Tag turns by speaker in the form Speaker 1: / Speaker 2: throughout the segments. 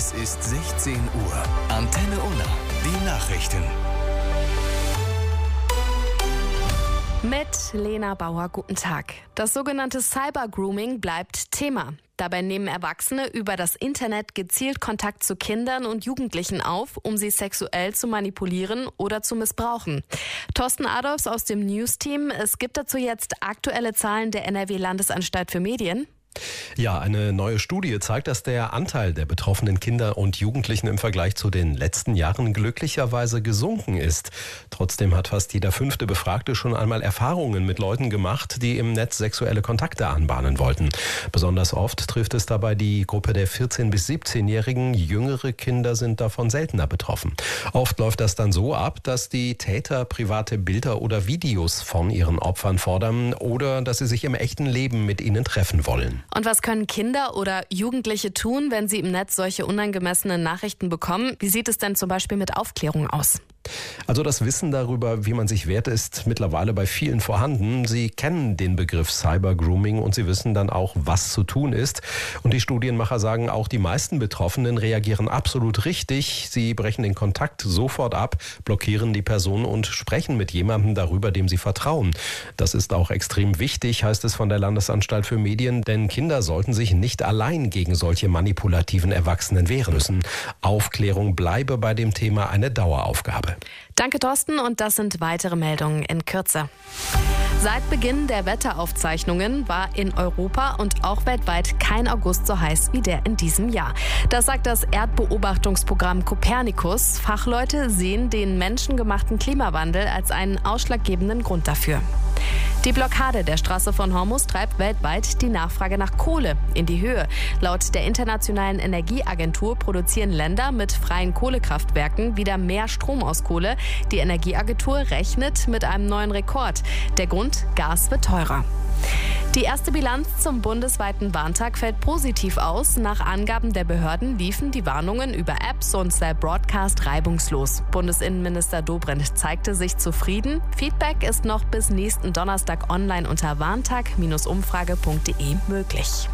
Speaker 1: Es ist 16 Uhr. Antenne Unna. Die Nachrichten.
Speaker 2: Mit Lena Bauer, guten Tag. Das sogenannte Cyber-Grooming bleibt Thema. Dabei nehmen Erwachsene über das Internet gezielt Kontakt zu Kindern und Jugendlichen auf, um sie sexuell zu manipulieren oder zu missbrauchen. Thorsten Adolfs aus dem News-Team. Es gibt dazu jetzt aktuelle Zahlen der NRW-Landesanstalt für Medien.
Speaker 3: Ja, eine neue Studie zeigt, dass der Anteil der betroffenen Kinder und Jugendlichen im Vergleich zu den letzten Jahren glücklicherweise gesunken ist. Trotzdem hat fast jeder 5. Befragte schon einmal Erfahrungen mit Leuten gemacht, die im Netz sexuelle Kontakte anbahnen wollten. Besonders oft trifft es dabei die Gruppe der 14- bis 17-Jährigen. Jüngere Kinder sind davon seltener betroffen. Oft läuft das dann so ab, dass die Täter private Bilder oder Videos von ihren Opfern fordern oder dass sie sich im echten Leben mit ihnen treffen wollen.
Speaker 2: Und was können Kinder oder Jugendliche tun, wenn sie im Netz solche unangemessenen Nachrichten bekommen? Wie sieht es denn zum Beispiel mit Aufklärung aus?
Speaker 3: Also das Wissen darüber, wie man sich wehrt, ist mittlerweile bei vielen vorhanden. Sie kennen den Begriff Cyber-Grooming und sie wissen dann auch, was zu tun ist. Und die Studienmacher sagen, auch die meisten Betroffenen reagieren absolut richtig. Sie brechen den Kontakt sofort ab, blockieren die Person und sprechen mit jemandem darüber, dem sie vertrauen. Das ist auch extrem wichtig, heißt es von der Landesanstalt für Medien, denn Kinder sollten sich nicht allein gegen solche manipulativen Erwachsenen wehren müssen. Aufklärung bleibe bei dem Thema eine Daueraufgabe.
Speaker 2: Danke, Thorsten, und das sind weitere Meldungen in Kürze. Seit Beginn der Wetteraufzeichnungen war in Europa und auch weltweit kein August so heiß wie der in diesem Jahr. Das sagt das Erdbeobachtungsprogramm Copernicus. Fachleute sehen den menschengemachten Klimawandel als einen ausschlaggebenden Grund dafür. Die Blockade der Straße von Hormuz treibt weltweit die Nachfrage nach Kohle in die Höhe. Laut der Internationalen Energieagentur produzieren Länder mit freien Kohlekraftwerken wieder mehr Strom aus Kohle. Die Energieagentur rechnet mit einem neuen Rekord. Der Grund: Gas wird teurer. Die erste Bilanz zum bundesweiten Warntag fällt positiv aus. Nach Angaben der Behörden liefen die Warnungen über Apps und Cell Broadcast reibungslos. Bundesinnenminister Dobrindt zeigte sich zufrieden. Feedback ist noch bis nächsten Donnerstag online unter warntag-umfrage.de möglich.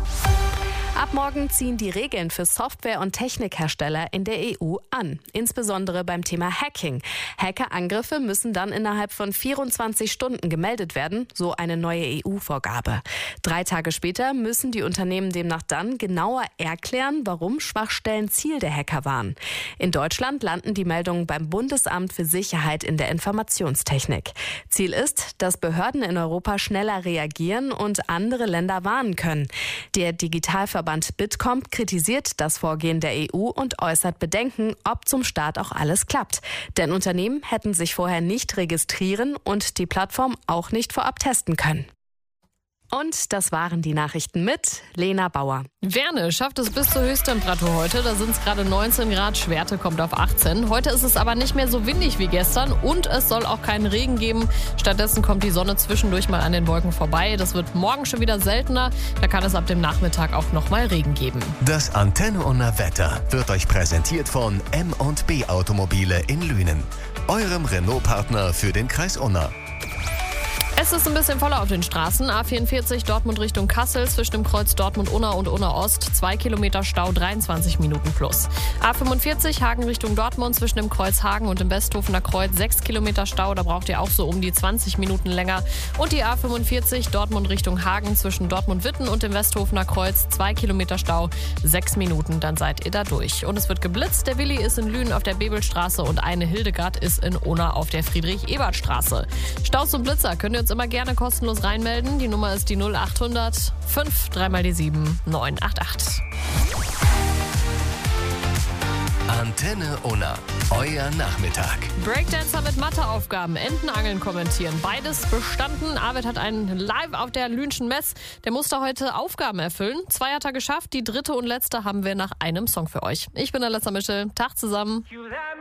Speaker 2: Ab morgen ziehen die Regeln für Software- und Technikhersteller in der EU an, insbesondere beim Thema Hacking. Hackerangriffe müssen dann innerhalb von 24 Stunden gemeldet werden, so eine neue EU-Vorgabe. 3 Tage später müssen die Unternehmen demnach dann genauer erklären, warum Schwachstellen Ziel der Hacker waren. In Deutschland landen die Meldungen beim Bundesamt für Sicherheit in der Informationstechnik. Ziel ist, dass Behörden in Europa schneller reagieren und andere Länder warnen können. Der Digitalverband Bitkom kritisiert das Vorgehen der EU und äußert Bedenken, ob zum Start auch alles klappt. Denn Unternehmen hätten sich vorher nicht registrieren und die Plattform auch nicht vorab testen können. Und das waren die Nachrichten mit Lena Bauer.
Speaker 4: Werne schafft es bis zur Höchsttemperatur heute. Da sind es gerade 19 Grad, Schwerte kommt auf 18. Heute ist es aber nicht mehr so windig wie gestern und es soll auch keinen Regen geben. Stattdessen kommt die Sonne zwischendurch mal an den Wolken vorbei. Das wird morgen schon wieder seltener. Da kann es ab dem Nachmittag auch noch mal Regen geben.
Speaker 1: Das Antenne Unna Wetter wird euch präsentiert von M&B Automobile in Lünen, eurem Renault-Partner für den Kreis Unna.
Speaker 4: Es ist ein bisschen voller auf den Straßen. A44 Dortmund Richtung Kassel zwischen dem Kreuz Dortmund-Unna und Unna-Ost. 2 Kilometer Stau, 23 Minuten plus. A45 Hagen Richtung Dortmund zwischen dem Kreuz Hagen und dem Westhofener Kreuz. 6 Kilometer Stau, da braucht ihr auch so um die 20 Minuten länger. Und die A45 Dortmund Richtung Hagen zwischen Dortmund-Witten und dem Westhofener Kreuz. 2 Kilometer Stau, 6 Minuten, dann seid ihr da durch. Und es wird geblitzt. Der Willi ist in Lünen auf der Bebelstraße und eine Hildegard ist in Unna auf der Friedrich-Ebert-Straße. Staus und Blitzer könnt ihr uns immer gerne kostenlos reinmelden. Die Nummer ist die 0800 5 3 mal die 7 988.
Speaker 1: Antenne Unna, euer Nachmittag.
Speaker 4: Breakdancer mit Matheaufgaben, Entenangeln kommentieren. Beides bestanden. Arvid hat einen live auf der Lünschen Mess. Der musste heute Aufgaben erfüllen. 2 hat er geschafft. Die 3. und letzte haben wir nach einem Song für euch. Ich bin Alessa Mischel. Tag zusammen.